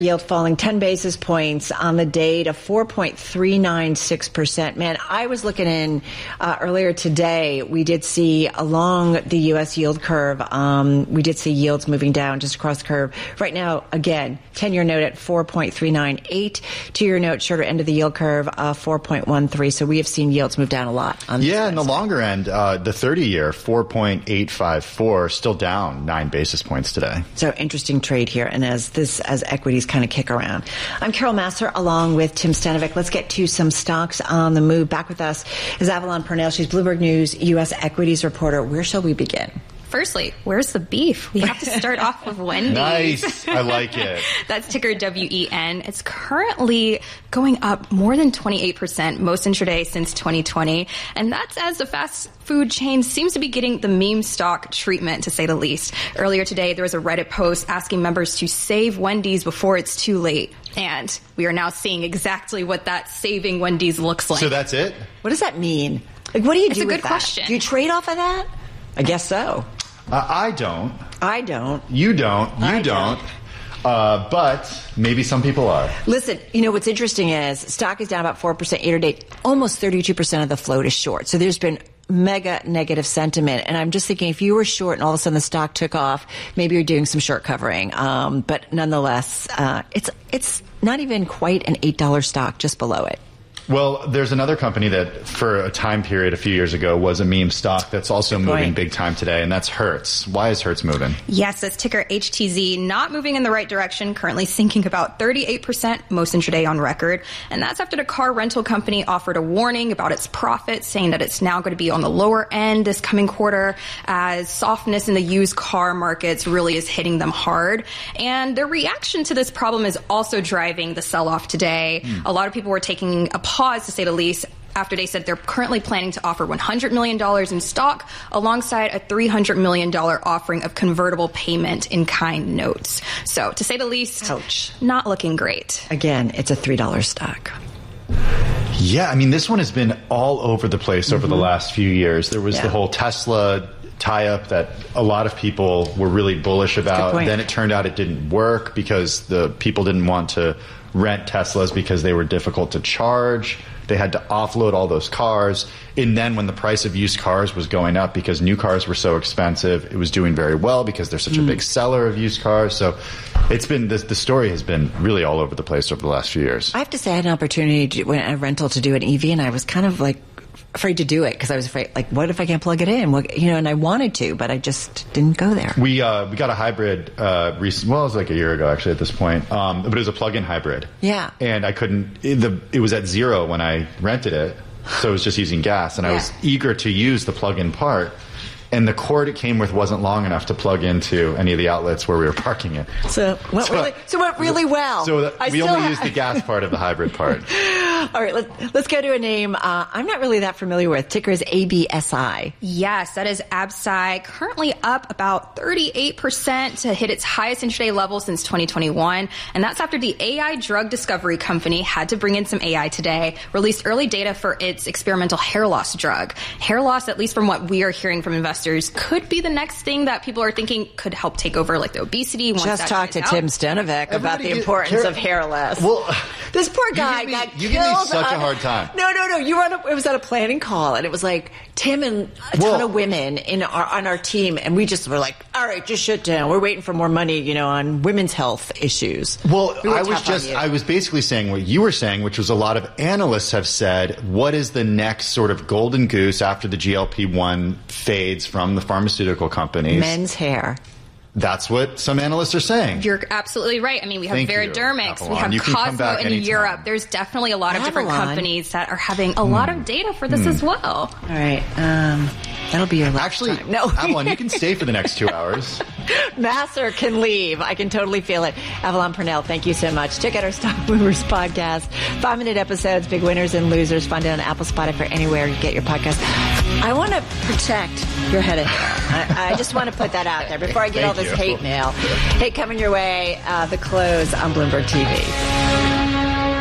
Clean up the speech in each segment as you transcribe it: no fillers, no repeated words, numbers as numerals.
Yield falling 10 basis points on the day to 4.396%. Man, I was looking in earlier today. We did see along the U.S. yield curve, we did see yields moving down just across the curve. Right now, again, 10-year note at 4.398. 2-year note, shorter end of the yield curve, 4.13. So we have seen yields move down a lot. On yeah, in the longer end, the 30-year, 4.854, still down 9 basis points today. So interesting trade here. And as equities kind of kick around. I'm Carol Massar along with Tim Stanovic. Let's get to some stocks on the move. Back with us is Avalon Purnell. She's Bloomberg News U.S. equities reporter. Where shall we begin? Firstly, where's the beef? We have to start off with Wendy's. Nice. I like it. That's ticker WEN. It's currently going up more than 28% most intraday since 2020. And that's as the fast food chain seems to be getting the meme stock treatment, to say the least. Earlier today, there was a Reddit post asking members to save Wendy's before it's too late. And we are now seeing exactly what that saving Wendy's looks like. So that's it? What does that mean? Like, what do you do with that? It's a good question. Do you trade off of that? I guess so. I don't. I don't. You don't. You don't. But maybe some people are. Listen, you know what's interesting is stock is down about 4% year to date. Almost 32% of the float is short. So there's been mega negative sentiment. And I'm just thinking if you were short and all of a sudden the stock took off, maybe you're doing some short covering. But nonetheless, it's not even quite an $8 stock, just below it. Well, there's another company that for a time period a few years ago was a meme stock that's also moving big time today, and that's Hertz. Why is Hertz moving? Yes, that's ticker HTZ, not moving in the right direction, currently sinking about 38% most intraday on record. And that's after the car rental company offered a warning about its profits, saying that it's now going to be on the lower end this coming quarter as softness in the used car markets really is hitting them hard. And their reaction to this problem is also driving the sell-off today. A lot of people were taking a pause, to say the least, after they said they're currently planning to offer $100 million in stock alongside a $300 million offering of convertible payment in kind notes. So, to say the least, ouch, not looking great. Again, it's a $3 stock. Yeah, I mean, this one has been all over the place over the last few years. There was the whole Tesla tie-up that a lot of people were really bullish about. Then it turned out it didn't work because the people didn't want to rent Teslas because they were difficult to charge. They had to offload all those cars. And then when the price of used cars was going up because new cars were so expensive, it was doing very well because they're such a big seller of used cars. So it's been, the story has been really all over the place over the last few years. I have to say I had an opportunity to do a rental to do an EV, and I was kind of like afraid to do it because I was afraid, like, what if I can't plug it in? Well, you know, and I wanted to, but I just didn't go there. We got a hybrid recently. Well, it was like a year ago actually at this point, but it was a plug-in hybrid. Yeah. And I couldn't. It was at zero when I rented it, so it was just using gas, and I was eager to use the plug-in part. And the cord it came with wasn't long enough to plug into any of the outlets where we were parking it. So it went really well. So we only used the gas part of the hybrid part. All right, let's go to a name I'm not really that familiar with. Ticker is ABSI. Yes, that is ABSI, currently up about 38% to hit its highest intraday level since 2021. And that's after the AI drug discovery company had to bring in some AI today, released early data for its experimental hair loss drug. Hair loss, at least from what we are hearing from investors, could be the next thing that people are thinking could help take over, like the obesity. Just talk to Tim Stanovic about the importance of hair loss. Well, this poor guy got killed. You give me such a hard time. No. It was at a planning call, and it was like Tim and a ton of women on our team, and we just were like, all right, just shut down. We're waiting for more money, you know, on women's health issues. Well, I was basically saying what you were saying, which was a lot of analysts have said, what is the next sort of golden goose after the GLP-1 fades from the pharmaceutical companies? Men's hair. That's what some analysts are saying. You're absolutely right. I mean, we have Veridermics, we have you Cosmo in Europe. There's definitely a lot of different companies that are having a lot of data for this as well. All right. That'll be your last time. No. Avalon, you can stay for the next 2 hours. Massar can leave. I can totally feel it. Avalon Purnell, thank you so much. Check out our Stock Movers podcast. 5-minute episodes, big winners and losers. Find it on Apple, Spotify, anywhere you get your podcast. I want to protect your head of hair. I just want to put that out there before I get all this hate mail. Hey, coming your way, the close on Bloomberg TV.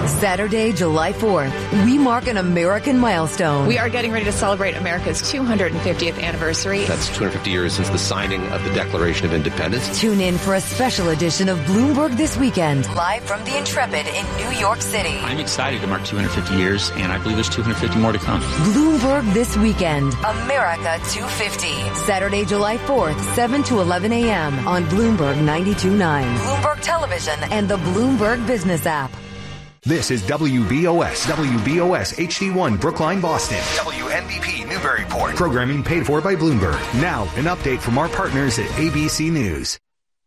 Saturday, July 4th, we mark an American milestone. We are getting ready to celebrate America's 250th anniversary. That's 250 years since the signing of the Declaration of Independence. Tune in for a special edition of Bloomberg This Weekend, live from the Intrepid in New York City. I'm excited to mark 250 years, and I believe there's 250 more to come. Bloomberg This Weekend, America 250. Saturday, July 4th, 7 to 11 a.m. on Bloomberg 92.9, Bloomberg Television, and the Bloomberg Business app. This is WBOS HD1 Brookline, Boston. WNBP Newburyport. Programming paid for by Bloomberg. Now, an update from our partners at ABC News.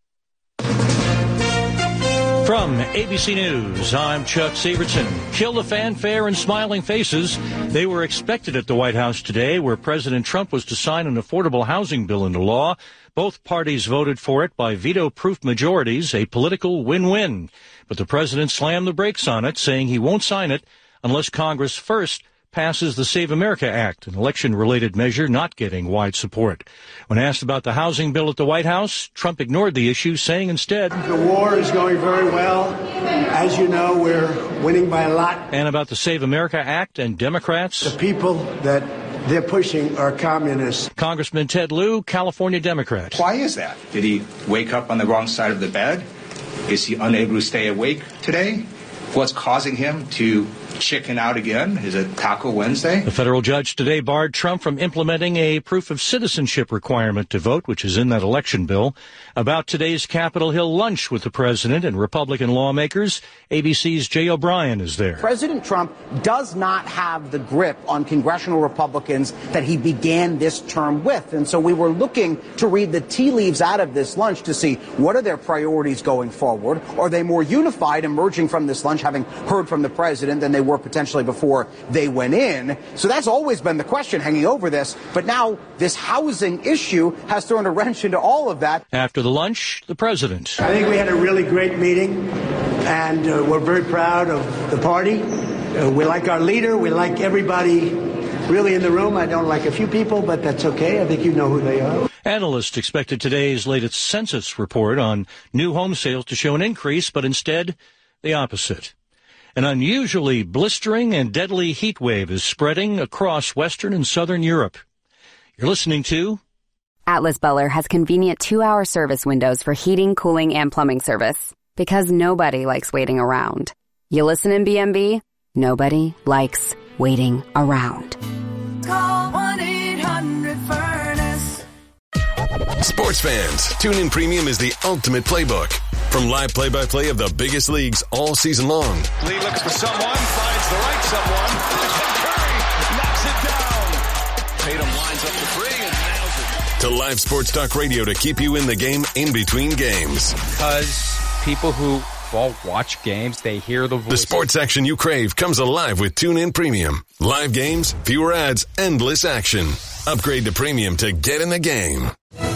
From ABC News, I'm Chuck Severson. Kill the fanfare and smiling faces. They were expected at the White House today, where President Trump was to sign an affordable housing bill into law. Both parties voted for it by veto-proof majorities, a political win-win. But the president slammed the brakes on it, saying he won't sign it unless Congress first passes the Save America Act, an election-related measure not getting wide support. When asked about the housing bill at the White House, Trump ignored the issue, saying instead, "The war is going very well. As you know, we're winning by a lot." And about the Save America Act and Democrats, "The people that they're pushing are communists." Congressman Ted Lieu, California Democrat. Why is that? Did he wake up on the wrong side of the bed? Is he unable to stay awake today? What's causing him to chicken out again? Is it Taco Wednesday? The federal judge today barred Trump from implementing a proof of citizenship requirement to vote, which is in that election bill. About today's Capitol Hill lunch with the president and Republican lawmakers, ABC's Jay O'Brien is there. President Trump does not have the grip on congressional Republicans that he began this term with. And so we were looking to read the tea leaves out of this lunch to see what are their priorities going forward. Are they more unified emerging from this lunch, having heard from the president, than they were potentially before they went in? So that's always been the question hanging over this. But now this housing issue has thrown a wrench into all of that. After the lunch, the president. I think we had a really great meeting, and we're very proud of the party. We like our leader. We like everybody really in the room. I don't like a few people, but that's okay. I think you know who they are. Analysts expected today's latest census report on new home sales to show an increase, but instead the opposite. An unusually blistering and deadly heat wave is spreading across Western and Southern Europe. You're listening to Atlas Buller has convenient 2-hour service windows for heating, cooling, and plumbing service. Because nobody likes waiting around. You listen in BMB? Nobody likes waiting around. Call 1-800-FURNACE. Sports fans, TuneIn Premium is the ultimate playbook. From live play-by-play of the biggest leagues all season long. Lee looks for someone, finds the right someone. Curry knocks it down. Tatum lines up the three and nails it. To live sports talk radio to keep you in the game in between games. Because people who watch games, they hear the voice. The sports action you crave comes alive with TuneIn Premium. Live games, fewer ads, endless action. Upgrade to Premium to get in the game.